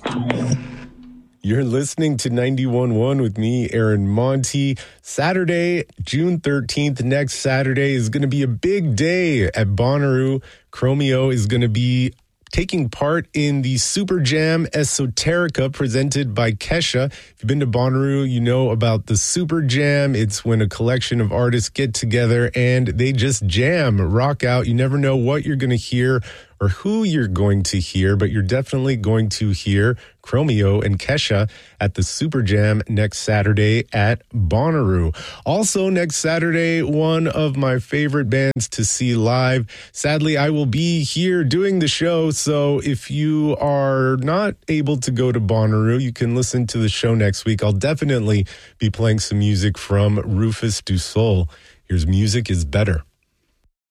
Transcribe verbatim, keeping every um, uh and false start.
You're listening to ninety-one point one with me, Aaron Monty. Saturday, June thirteenth, next Saturday is going to be a big day at Bonnaroo. Chromeo is going to be taking part in the Super Jam Esoterica presented by Kesha. If you've been to Bonnaroo, you know about the Super Jam. It's when a collection of artists get together and they just jam, rock out. You never know what you're going to hear or who you're going to hear, but you're definitely going to hear Chromeo and Kesha at the Super Jam next Saturday at Bonnaroo. Also next Saturday, one of my favorite bands to see live. Sadly, I will be here doing the show, so if you are not able to go to Bonnaroo, you can listen to the show next week. I'll definitely be playing some music from Rufus Du Sol. Here's Music is Better.